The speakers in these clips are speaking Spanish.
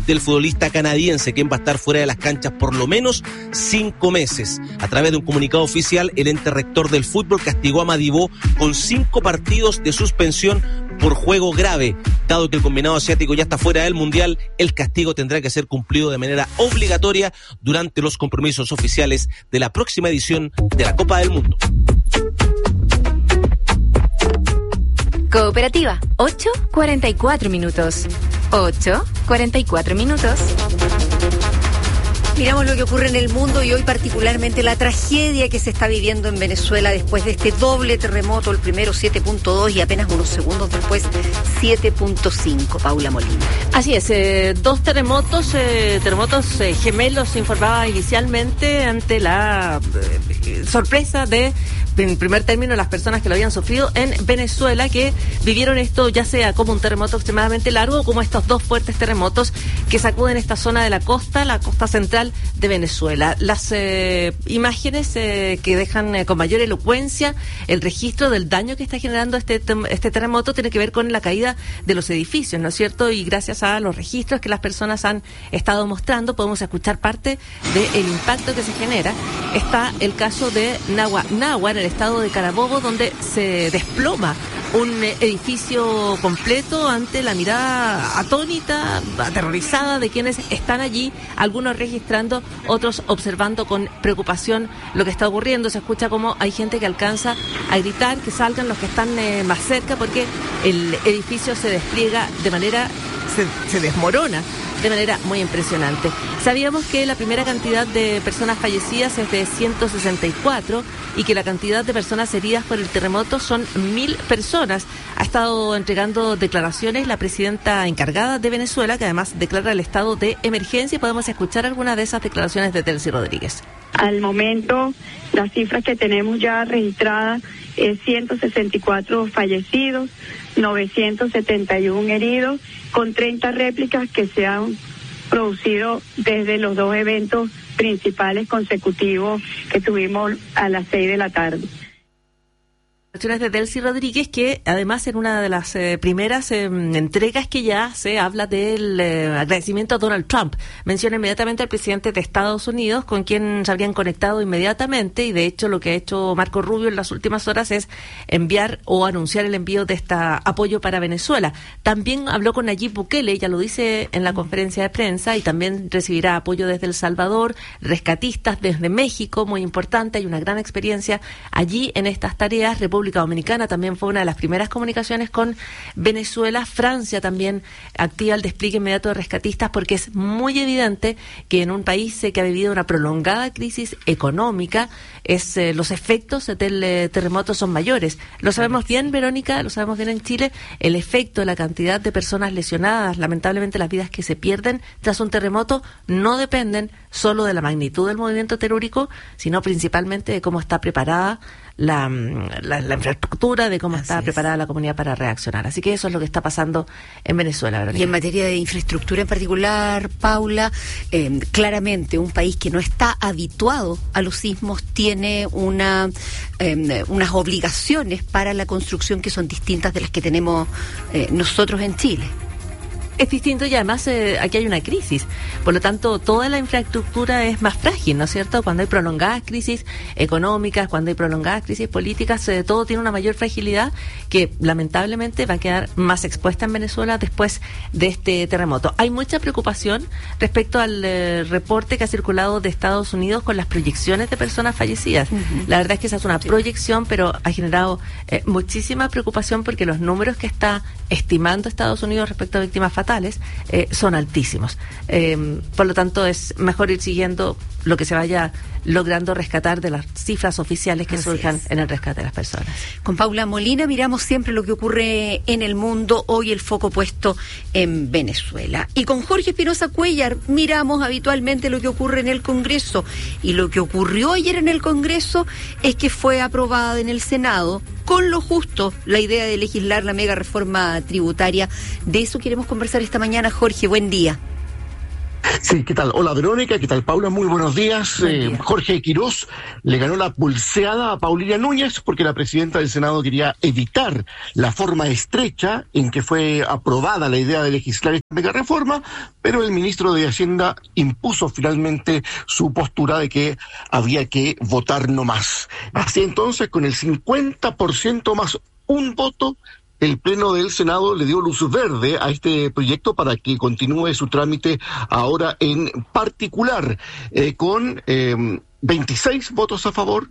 del futbolista canadiense, quien va a estar fuera de las canchas por lo menos 5 meses. A través de un comunicado oficial, el ente rector del fútbol castigó a Madibó con 5 partidos de suspensión por juego grave. Dado que el combinado asiático ya está fuera del Mundial, el castigo tendrá que ser cumplido de manera obligatoria durante los compromisos oficiales de la próxima edición de la Copa del Mundo. Cooperativa, 8:44 minutos. 8:44 minutos. Miramos lo que ocurre en el mundo y hoy particularmente la tragedia que se está viviendo en Venezuela después de este doble terremoto, el primero 7.2 y apenas unos segundos después 7.5. Paula Molina. Así es, 2 terremotos gemelos, se informaba inicialmente ante la sorpresa de, en primer término, las personas que lo habían sufrido en Venezuela, que vivieron esto ya sea como un terremoto extremadamente largo o como estos 2 fuertes terremotos que sacuden esta zona de la costa central de Venezuela. Las imágenes que dejan con mayor elocuencia el registro del daño que está generando este terremoto tiene que ver con la caída de los edificios, ¿no es cierto? Y gracias a los registros que las personas han estado mostrando, podemos escuchar parte del impacto que se genera. Está el caso de Nagua, en el estado de Carabobo, donde se desploma un edificio completo ante la mirada atónita, aterrorizada de quienes están allí, algunos registrando, otros observando con preocupación lo que está ocurriendo. Se escucha como hay gente que alcanza a gritar que salgan los que están más cerca, porque el edificio se despliega de manera, se desmorona de manera muy impresionante. Sabíamos que la primera cantidad de personas fallecidas es de 164 y que la cantidad de personas heridas por el terremoto son 1.000 personas. Ha estado entregando declaraciones la presidenta encargada de Venezuela, que además declara el estado de emergencia, y podemos escuchar algunas de esas declaraciones de Delcy Rodríguez. Al momento, las cifras que tenemos ya registradas es 164 fallecidos, 971 heridos, con 30 réplicas que se han producido desde los 2 eventos principales consecutivos que tuvimos a las 6 de la tarde. De Delcy Rodríguez, que además en una de las primeras entregas que ya se habla del agradecimiento a Donald Trump. Menciona inmediatamente al presidente de Estados Unidos, con quien se habrían conectado inmediatamente, y de hecho lo que ha hecho Marco Rubio en las últimas horas es enviar o anunciar el envío de este apoyo para Venezuela. También habló con Nayib Bukele, ya lo dice en la conferencia de prensa, y también recibirá apoyo desde El Salvador, rescatistas desde México, muy importante, hay una gran experiencia allí en estas tareas. República Dominicana también fue una de las primeras comunicaciones con Venezuela. Francia también activa el despliegue inmediato de rescatistas, porque es muy evidente que en un país que ha vivido una prolongada crisis económica, los efectos del terremoto son mayores. Lo sabemos bien, Verónica, lo sabemos bien en Chile, el efecto, la cantidad de personas lesionadas, lamentablemente las vidas que se pierden tras un terremoto no dependen solo de la magnitud del movimiento telúrico, sino principalmente de cómo está preparada la infraestructura, de cómo está preparada la comunidad para reaccionar. Así que eso es lo que está pasando en Venezuela, Verónica. Y en materia de infraestructura en particular, Paula, claramente un país que no está habituado a los sismos tiene unas obligaciones para la construcción que son distintas de las que tenemos nosotros en Chile. Es distinto, y además aquí hay una crisis, por lo tanto toda la infraestructura es más frágil, ¿no es cierto? Cuando hay prolongadas crisis económicas, cuando hay prolongadas crisis políticas, todo tiene una mayor fragilidad que lamentablemente va a quedar más expuesta en Venezuela después de este terremoto. Hay mucha preocupación respecto al reporte que ha circulado de Estados Unidos con las proyecciones de personas fallecidas. La verdad es que esa es una proyección, pero ha generado muchísima preocupación, porque los números que está estimando Estados Unidos respecto a víctimas fatales son altísimos. Por lo tanto, es mejor ir siguiendo lo que se vaya logrando rescatar de las cifras oficiales que surjan en el rescate de las personas. Con Paula Molina miramos siempre lo que ocurre en el mundo, hoy el foco puesto en Venezuela. Y con Jorge Espinosa Cuéllar miramos habitualmente lo que ocurre en el Congreso. Y lo que ocurrió ayer en el Congreso es que fue aprobada en el Senado, con lo justo, la idea de legislar la mega reforma tributaria. De eso queremos conversar esta mañana. Jorge, buen día. Sí, ¿qué tal? Hola Verónica, ¿qué tal Paula? Muy buenos días. Jorge Quirós le ganó la pulseada a Paulina Núñez porque la presidenta del Senado quería evitar la forma estrecha en que fue aprobada la idea de legislar esta mega reforma, pero el ministro de Hacienda impuso finalmente su postura de que había que votar no más. Así entonces, con el 50% más un voto, el Pleno del Senado le dio luz verde a este proyecto para que continúe su trámite ahora en particular, con 26 votos a favor,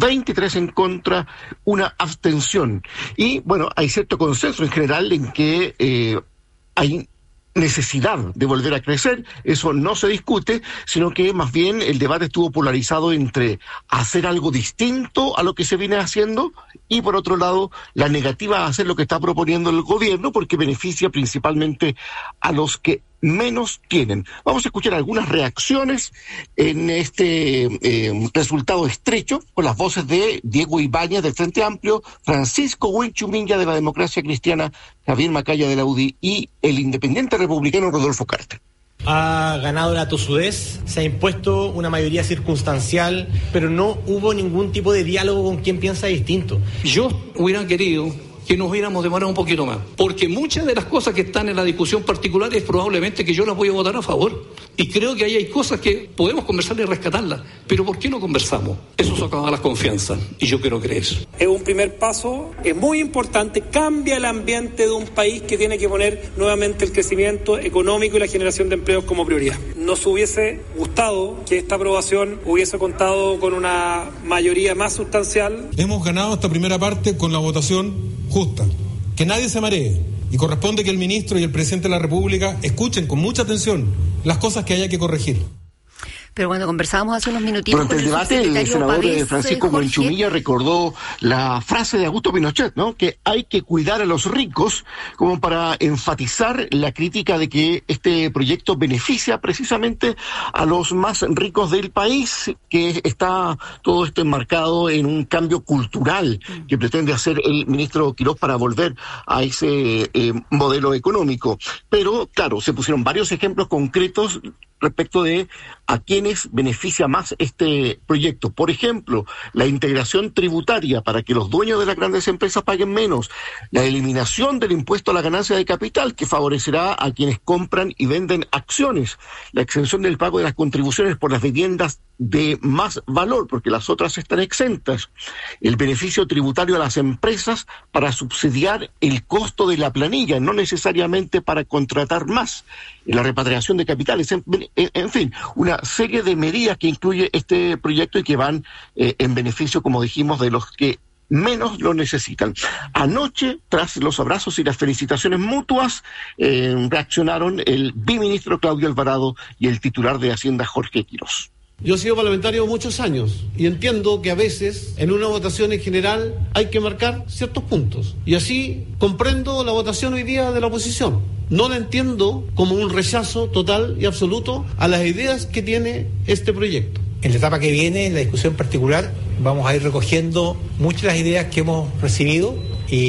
23 en contra, una abstención. Y bueno, hay cierto consenso en general en que hay necesidad de volver a crecer, eso no se discute, sino que más bien el debate estuvo polarizado entre hacer algo distinto a lo que se viene haciendo y por otro lado la negativa a hacer lo que está proponiendo el gobierno porque beneficia principalmente a los que menos tienen. Vamos a escuchar algunas reacciones en este resultado estrecho con las voces de Diego Ibáñez del Frente Amplio, Francisco Huinchumilla de la Democracia Cristiana, Javier Macaya de la UDI y el independiente republicano Rodolfo Carter. Ha ganado la tosudez, se ha impuesto una mayoría circunstancial, pero no hubo ningún tipo de diálogo con quien piensa distinto. Yo hubiera querido que nos hubiéramos demorado un poquito más, porque muchas de las cosas que están en la discusión particular es probablemente que yo las voy a votar a favor, y creo que ahí hay cosas que podemos conversar y rescatarlas, pero ¿por qué no conversamos? Eso socava la confianza, y yo quiero creer. Es un primer paso, es muy importante, cambia el ambiente de un país que tiene que poner nuevamente el crecimiento económico y la generación de empleos como prioridad. Nos hubiese gustado que esta aprobación hubiese contado con una mayoría más sustancial. Hemos ganado esta primera parte con la votación justa, que nadie se maree y corresponde que el ministro y el presidente de la República escuchen con mucha atención las cosas que haya que corregir. Pero cuando conversábamos hace unos minutitos durante el debate, el senador Francisco Huinchumilla recordó la frase de Augusto Pinochet, ¿no? Que hay que cuidar a los ricos, como para enfatizar la crítica de que este proyecto beneficia precisamente a los más ricos del país, que está todo esto enmarcado en un cambio cultural que pretende hacer el ministro Quirós para volver a ese modelo económico. Pero, claro, se pusieron varios ejemplos concretos respecto de a quienes beneficia más este proyecto. Por ejemplo, la integración tributaria para que los dueños de las grandes empresas paguen menos, la eliminación del impuesto a la ganancia de capital que favorecerá a quienes compran y venden acciones, la exención del pago de las contribuciones por las viviendas de más valor, porque las otras están exentas, el beneficio tributario a las empresas para subsidiar el costo de la planilla, no necesariamente para contratar más, la repatriación de capitales, en fin, una serie de medidas que incluye este proyecto y que van en beneficio, como dijimos, de los que menos lo necesitan. Anoche, tras los abrazos y las felicitaciones mutuas, reaccionaron el biministro Claudio Alvarado y el titular de Hacienda Jorge Quirós. Yo he sido parlamentario muchos años y entiendo que a veces en una votación en general hay que marcar ciertos puntos. Y así comprendo la votación hoy día de la oposición. No la entiendo como un rechazo total y absoluto a las ideas que tiene este proyecto. En la etapa que viene, en la discusión particular, vamos a ir recogiendo muchas de las ideas que hemos recibido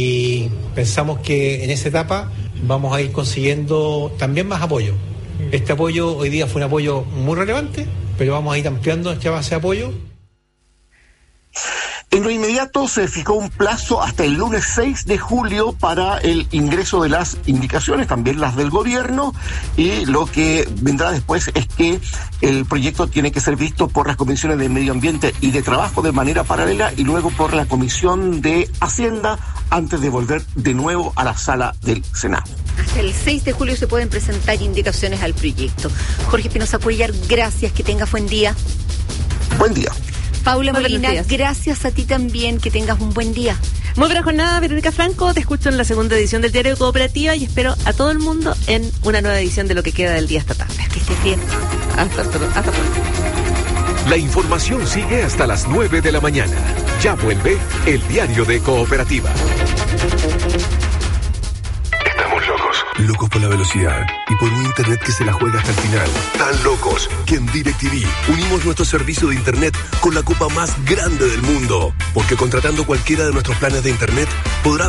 y pensamos que en esa etapa vamos a ir consiguiendo también más apoyo. Este apoyo hoy día fue un apoyo muy relevante, pero vamos a ir ampliando nuestra base de apoyo. En lo inmediato se fijó un plazo hasta el lunes 6 de julio para el ingreso de las indicaciones, también las del gobierno, y lo que vendrá después es que el proyecto tiene que ser visto por las comisiones de Medio Ambiente y de Trabajo de manera paralela y luego por la Comisión de Hacienda antes de volver de nuevo a la sala del Senado. Hasta el 6 de julio se pueden presentar indicaciones al proyecto. Jorge Espinosa Cuéllar, gracias, que tengas buen día. Buen día. Paula Molina, gracias a ti también, que tengas un buen día. Muy buena jornada, Verónica Franco, te escucho en la segunda edición del Diario de Cooperativa y espero a todo el mundo en una nueva edición de Lo que queda del día esta tarde. Que estés bien. Hasta pronto. La información sigue hasta las 9 de la mañana. Ya vuelve el Diario de Cooperativa. Locos por la velocidad y por un internet que se la juega hasta el final. Tan locos que en DirecTV unimos nuestro servicio de internet con la copa más grande del mundo. Porque contratando cualquiera de nuestros planes de internet podrás